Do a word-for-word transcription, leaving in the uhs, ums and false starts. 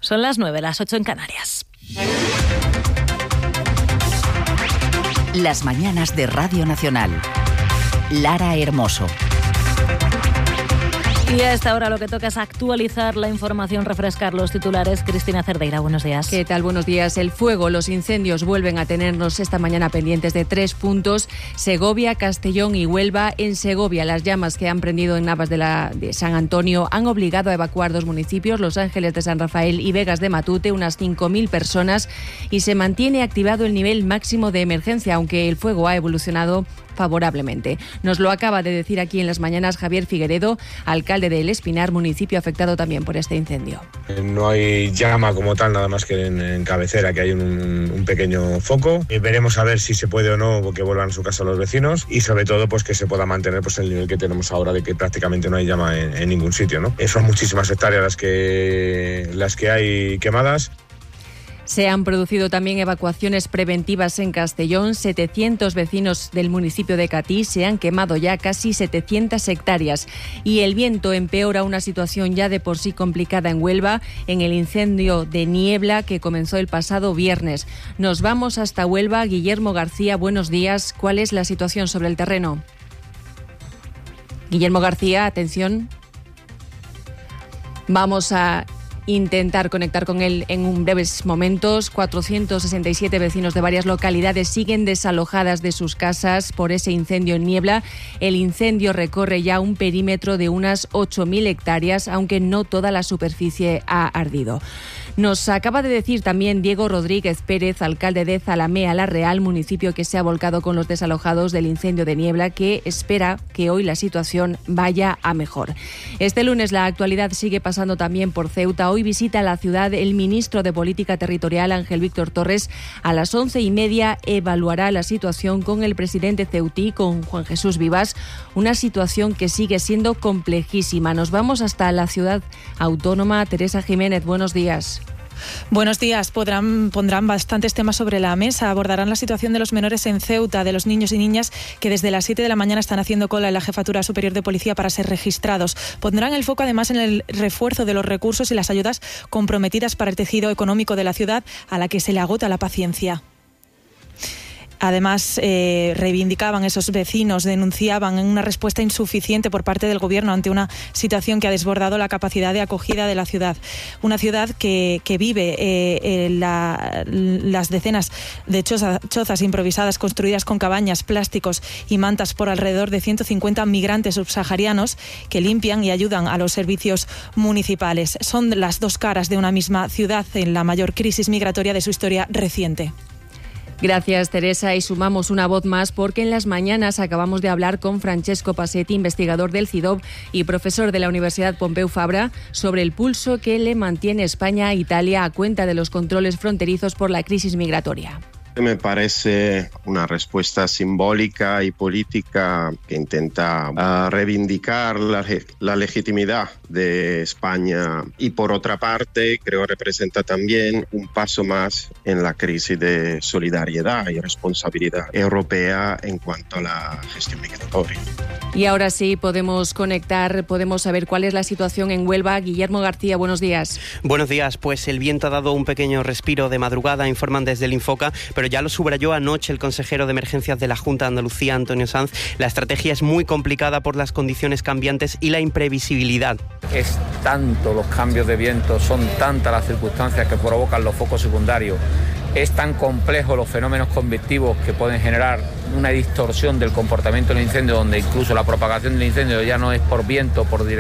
Son las nueve, las ocho en Canarias. Las mañanas de Radio Nacional. Lara Hermoso. Y a esta hora lo que toca es actualizar la información, refrescar los titulares. Cristina Cerdeira, buenos días. ¿Qué tal? Buenos días. El fuego, los incendios vuelven a tenernos esta mañana pendientes de tres puntos: Segovia, Castellón y Huelva. En Segovia, las llamas que han prendido en Navas de, la, de San Antonio han obligado a evacuar dos municipios, Los Ángeles de San Rafael y Vegas de Matute, unas cinco mil personas, y se mantiene activado el nivel máximo de emergencia, aunque el fuego ha evolucionado favorablemente. Nos lo acaba de decir aquí en las mañanas Javier Figueredo, alcalde de El Espinar, municipio afectado también por este incendio. No hay llama como tal, nada más que en, en cabecera, que hay un, un pequeño foco. Y veremos a ver si se puede o no que vuelvan a su casa los vecinos, y sobre todo pues que se pueda mantener pues el nivel que tenemos ahora, de que prácticamente no hay llama en, en ningún sitio, ¿no? Son muchísimas hectáreas las que, las que hay quemadas. Se han producido también evacuaciones preventivas en Castellón. setecientos vecinos del municipio de Catí, se han quemado ya casi setecientas hectáreas. Y el viento empeora una situación ya de por sí complicada en Huelva, en el incendio de niebla que comenzó el pasado viernes. Nos vamos hasta Huelva. Guillermo García, buenos días. ¿Cuál es la situación sobre el terreno? Guillermo García, atención. Vamos a intentar conectar con él en un breves momentos. cuatrocientos sesenta y siete vecinos de varias localidades siguen desalojadas de sus casas por ese incendio en niebla. El incendio recorre ya un perímetro de unas ocho mil hectáreas, aunque no toda la superficie ha ardido. Nos acaba de decir también Diego Rodríguez Pérez, alcalde de Zalamea la Real, municipio que se ha volcado con los desalojados del incendio de niebla, que espera que hoy la situación vaya a mejor. Este lunes la actualidad sigue pasando también por Ceuta. Hoy visita la ciudad el ministro de Política Territorial, Ángel Víctor Torres. A las once y media evaluará la situación con el presidente ceutí, con Juan Jesús Vivas, una situación que sigue siendo complejísima. Nos vamos hasta la ciudad autónoma. Teresa Jiménez, buenos días. Buenos días. Podrán, pondrán bastantes temas sobre la mesa. Abordarán la situación de los menores en Ceuta, de los niños y niñas que desde las siete de la mañana están haciendo cola en la Jefatura Superior de Policía para ser registrados. Pondrán el foco además en el refuerzo de los recursos y las ayudas comprometidas para el tejido económico de la ciudad, a la que se le agota la paciencia. Además, eh, reivindicaban esos vecinos, denunciaban una respuesta insuficiente por parte del Gobierno ante una situación que ha desbordado la capacidad de acogida de la ciudad. Una ciudad que, que vive eh, eh, la, las decenas de choza, chozas improvisadas construidas con cabañas, plásticos y mantas por alrededor de ciento cincuenta migrantes subsaharianos que limpian y ayudan a los servicios municipales. Son las dos caras de una misma ciudad en la mayor crisis migratoria de su historia reciente. Gracias, Teresa. Y sumamos una voz más porque en las mañanas acabamos de hablar con Francesco Pasetti, investigador del C I D O B y profesor de la Universidad Pompeu Fabra, sobre el pulso que le mantiene España a Italia a cuenta de los controles fronterizos por la crisis migratoria. Me parece una respuesta simbólica y política que intenta uh, reivindicar la, la legitimidad de España, y por otra parte creo representa también un paso más en la crisis de solidaridad y responsabilidad europea en cuanto a la gestión migratoria. Y ahora sí podemos conectar, podemos saber cuál es la situación en Huelva. Guillermo García, buenos días. Buenos días. Pues el viento ha dado un pequeño respiro de madrugada, informan desde el Infoca, pero ya lo subrayó anoche el consejero de Emergencias de la Junta de Andalucía, Antonio Sanz. La estrategia es muy complicada por las condiciones cambiantes y la imprevisibilidad. Es tanto los cambios de viento, son tantas las circunstancias que provocan los focos secundarios, es tan complejo los fenómenos convectivos que pueden generar una distorsión del comportamiento del incendio, donde incluso la propagación del incendio ya no es por viento, por dirección